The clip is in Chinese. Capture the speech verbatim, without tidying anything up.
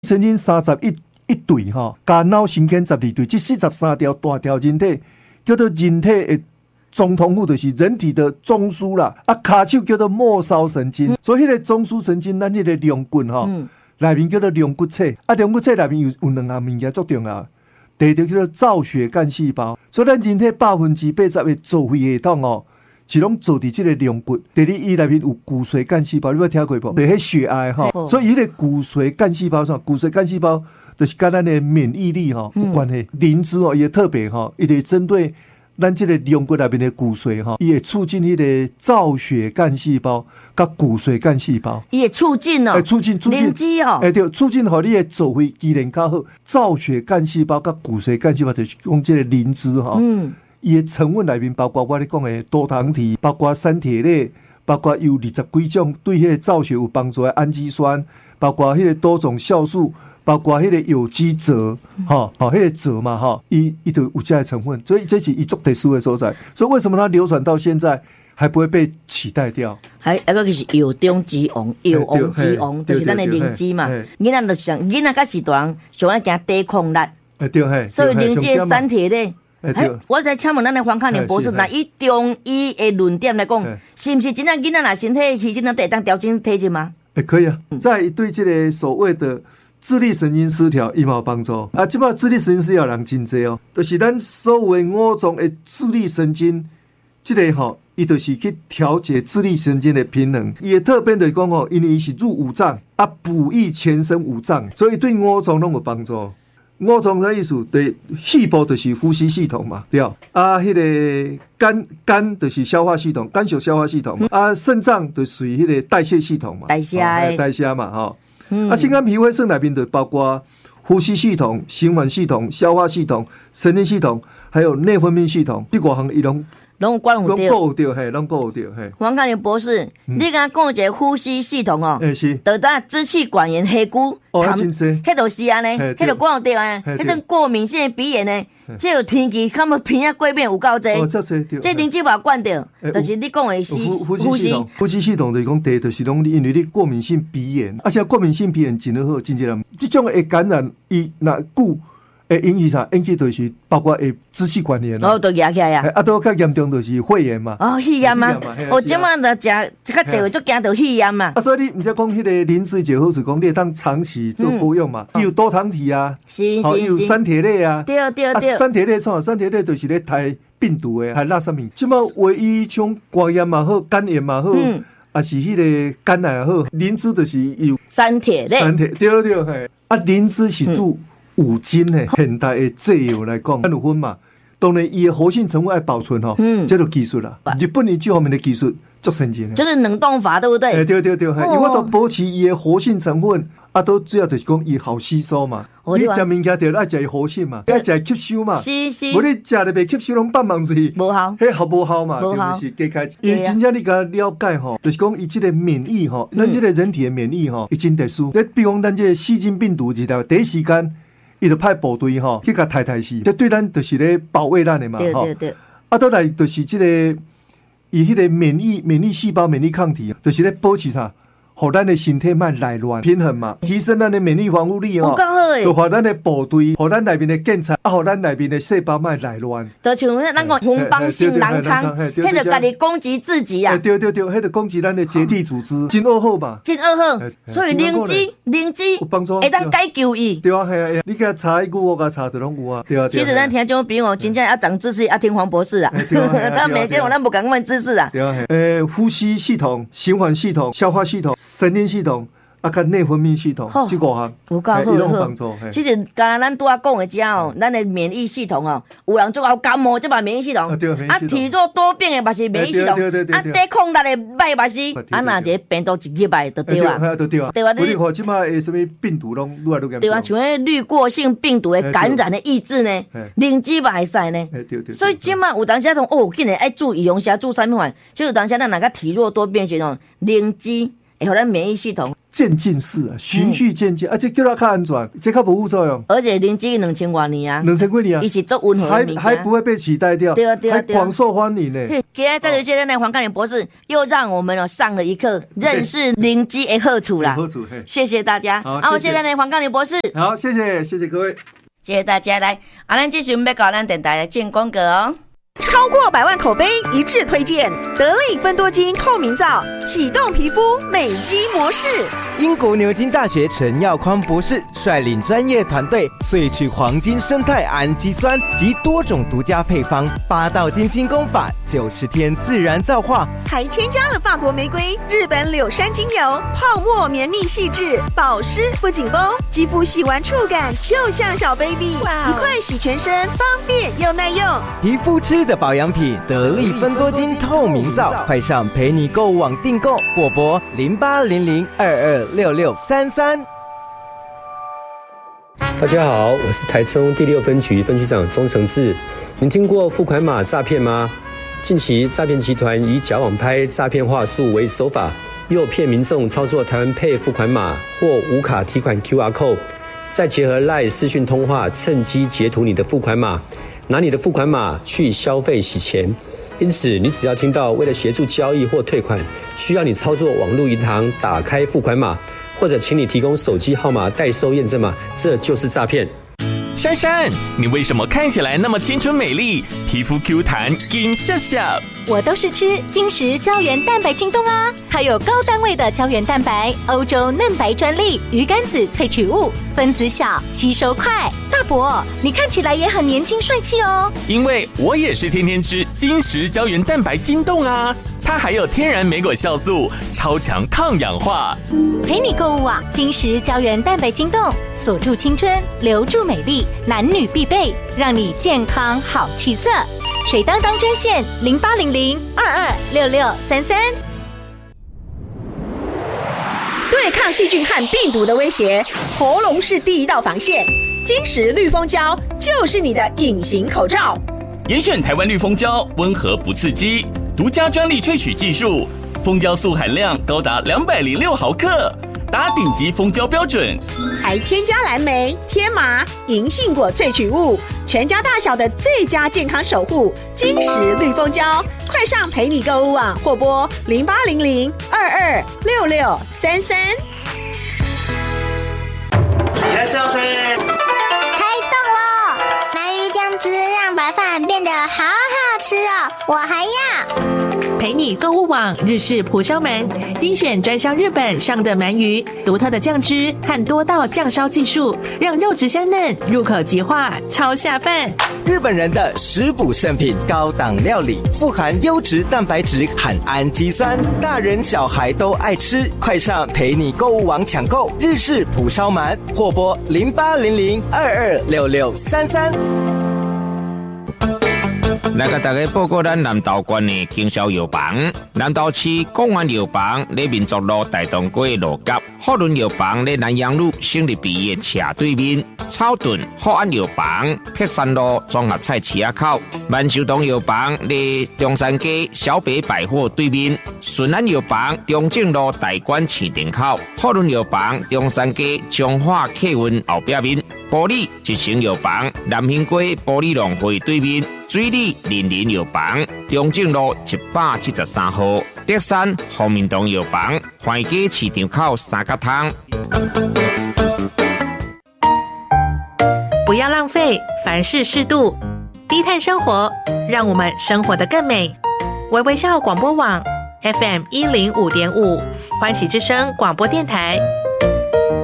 神经三十一一对哈，加脑神经十二对，这四十三条大条人体叫做人体的总统府，就是人体的中枢啦。啊，骹手叫做末梢神经，嗯、所以迄个中枢神经，咱迄个龙骨哈，内面叫做龙骨册。啊，龙骨册内面有有两项物件足重要，第一条叫做造血干细胞。所以咱人体百分之八十的造血系统哦，是拢做伫这个龙骨。第二，伊内面有骨髓干细胞，你有听过无？对，迄血癌哈，所以迄个骨髓干细胞上，骨髓干细胞就是跟咱的免疫力哈有关系。灵芝哦也特别哈，伊就针对咱这个龙骨内面的骨髓哈，伊会促进迄个造血干细胞甲骨髓干细胞， 伊会促进哦， 促进促进灵芝哦， 哎对，促进互你的造血机能较好。造血干细胞甲骨髓干细胞就是用这个灵芝哈，嗯，伊的成分内面包括我咧讲的多糖体，包括三铁类，包括有二十几种对迄个造血有帮助的氨基酸，包括迄个多种酵素。包括迄个有机锗，哈，好，迄个锗嘛，哈，伊伊都有这些成分，所以这是一种特殊的所在。所以为什么它流传到现在还不会被取代掉？ 还还个就是药中之王，药王之王，就是咱的灵芝嘛。囡仔就上，囡仔甲是大人上爱惊抵抗力， 哎对嘿， 所以灵芝的三铁类。哎，我再请问咱的黄康宁博士，那以中医的论点来讲，是不是真正囡仔若身体牺牲了，得当调整体质吗？ 哎，可以啊，在对这个所谓的自律神经失调伊嘛有帮助啊！即摆自律神经失调人真济哦，就是咱所有的五脏的自律神经，即、這個吼，伊就是去调节自律神经的平衡。伊的特别的讲吼，因为伊是入五脏啊，补益全身五脏，所以对五脏拢有帮助。五脏的意思，对细胞就是呼吸系统嘛，对啊。迄、那个肝肝就是消化系统，肝属消化系统嘛。啊，肾脏就属于迄个代谢系统嘛， 代谢、 哦、代谢嘛，哈。嗯、啊，心肝脾胃肾内面就包括呼吸系统、循环系统、消化系统、神经系统，还有内分泌系统，这五项伊拢拢管有对， 拢有对，嘿，拢有对，嘿。 黄康宁博士，嗯、你刚讲一个呼吸系统哦， 哎是， 就当支气管炎、黑骨， 哦，真济， 迄就是安尼，迄就管有对啊，迄种过敏性鼻炎呢，这有天气，他们鼻啊过敏有够侪， 哦，这侪对， 这灵芝嘛管着，就是你讲的吸呼吸系统，呼吸系统就是讲第一就是拢因为你过敏性鼻炎，而且过敏性鼻炎真好，真济人，这种会感染伊若久。会引起啥？引起就是包括会支气管炎哦，都压起来呀。 啊，都较严重就是肺炎嘛。 哦，肺炎嘛。哦，即马就食较济，就惊到肺炎嘛。 啊，所以你毋则讲迄个灵芝就好，是讲你当长期做保养嘛。伊有多糖体啊， 是是是， 有三铁类啊。 对对对。 啊，三铁类创，三铁类就是咧杀病毒的，还那啥物？即马唯一像肝炎嘛好，肝炎嘛好，啊是迄个肝癌也好，灵芝就是有三铁类。 三铁对对嘿。啊，灵芝是主。五金的现代的制药来讲，咱有分嘛。当然，伊的活性成分爱保存吼，嗯，这就技术啦。日本研究方面的技术足先进的， 就是冷冻法，对不对？ 哎，对对对，因为都保持伊的活性成分，啊，都主要就是讲伊好吸收嘛。你食物件就爱食伊活性嘛，爱食吸收嘛。 是是。 无你食了袂吸收，拢放放水， 无效。 迄好无效嘛，对不是？加开，因为真正你甲了解吼，就是讲伊即个免疫吼，咱即个人体的免疫吼，已经特殊。你比如讲咱这个细菌病毒，是条第一时间。伊就派部队吼去甲杀杀死，这对咱就是咧保卫咱的嘛， 对对对。 啊，倒来就是这个，伊迄个免疫免疫细胞、免疫抗体，就是咧保持啥，互咱的身体莫内乱平衡嘛，提升咱的免疫防护力哦。就互咱的部队，互咱内面的建材，啊，互咱内面的细胞莫内乱。 就像咱讲红斑性狼疮，迄就家己攻击自己啊。 对对对，迄就攻击咱的结缔组织，真恶好嘛， 真恶好。所以灵芝灵芝有帮助， 会当解救伊。 对啊，系啊，你甲查一句，我甲查就拢有啊。对啊。 其实咱听众朋友真正要长知识，要听黄博士啊。但每天我咱不敢问知识啊。 对啊，诶，呼吸系统、循环系统、消化系统、神经系统。啊，甲内分泌系统，这五项有够好好。其实，刚才咱拄仔讲的只哦，咱的免疫系统哦，有人做到感冒，这嘛免疫系统；啊，体弱多病的嘛是免疫系统；啊，抵抗力的歹嘛是。啊，那这病毒一入来就对啊， 对啊，对啊。你看，即马诶，什么病毒拢愈来愈严重。 对啊，像迄滤过性病毒的感染的抑制呢，灵芝嘛会使呢。所以即马有当时同哦，竟然爱注意用啥注啥物款，就是当时咱哪个体弱多病时阵，灵芝。 会互咱免疫系统渐进式啊，循序渐进，而且叫它较安全，这较无副作用。 而且零基两千多年啊， 两千多年啊， 伊是做温和的物件， 还还不会被取代掉， 对啊对啊对啊， 还广受欢迎呢。 今天在这些呢，黄甘霖博士又让我们哦上了一课，认识灵机的好处啦。好处，谢谢大家。好，啊，我现在呢，黄甘霖博士。 好，谢谢，谢谢各位， 谢谢大家。来，啊，咱继续要搞咱电台的进广告哦。 超过百万口碑一致推荐，得力芬多精透明皂，启动皮肤美肌模式。 英国牛津大学陈耀匡博士率领专业团队萃取黄金生态氨基酸及多种独家配方，八道金星功法，九十天自然皂化， 还添加了法国玫瑰、日本柳杉精油，泡沫绵密细致，保湿不紧绷，肌肤洗完触感就像小 baby， 一块洗全身，方便又耐用。 皮肤吃的保养品，得力芬多精透明皂，快上陪你购物网订购，或拨零八零零二二六六三三。 大家好，我是台中第六分局分局长钟承志。您听过付款码诈骗吗？近期诈骗集团以假网拍、诈骗话术为手法，诱骗民众操作台湾 Pay 付款码或无卡提款 Q R code， 再结合 LINE 视讯通话，趁机截图你的付款码，拿你的付款码去消费洗钱。因此，你只要听到为了协助交易或退款，需要你操作网络银行打开付款码，或者请你提供手机号码代收验证码，这就是诈骗。 珊珊，你为什么看起来那么青春美丽，皮肤 Q 弹金笑笑？ 我都是吃金石胶原蛋白京东啊，还有高单位的胶原蛋白，欧洲嫩白专利，鱼肝子萃取物，分子小，吸收快。大伯，你看起来也很年轻帅气哦。 因为我也是天天吃金石胶原蛋白京东啊，它还有天然莓果酵素，超强抗氧化。 陪你购物啊，金石胶原蛋白京东，锁住青春，留住美丽，男女必备，让你健康好气色。水当当专线零八零零二二六六三三。 对抗细菌和病毒的威胁，喉咙是第一道防线。金石绿蜂胶就是你的隐形口罩。 严选台湾绿蜂胶，温和不刺激，独家专利萃取技术，蜂胶素含量高达两百零六毫克，达顶级蜂胶标准， 还添加蓝莓、天麻、银杏果萃取物，全家大小的最佳健康守护。金石绿蜂胶，快上陪你购物网或拨零八零零二二六六三三。 你来笑噻！ 开动了！鳗鱼酱汁让白饭变得好好吃哦，我还要。 陪你购物网日式蒲烧鳗，精选专销日本上的鳗鱼，独特的酱汁和多道酱烧技术，让肉质香嫩，入口即化，超下饭。 日本人的食补圣品，高档料理，富含优质蛋白质和氨基酸，大人小孩都爱吃。快上陪你购物网抢购日式蒲烧鳗，或拨零八零零二二六六三三。 来甲大家报告咱南投县的经销药房。南投市公园药房在民族路大东街路角，福伦药房在南阳路省立毕业斜对面，草屯福安药房碧山路综合菜市仔口，万寿堂药房在中山街小北百货对面，顺安药房中正路大馆市场口，福伦药房中山街中华客运后壁面。玻璃一成药房南兴街玻璃农会对面，水里林林药房中正路一百七十三号，德山红明堂药房环街市场口三角汤。 不要浪费，凡事适度，低碳生活，让我们生活得更美。微微笑广播网 F M 一零五点五，欢喜之声广播电台。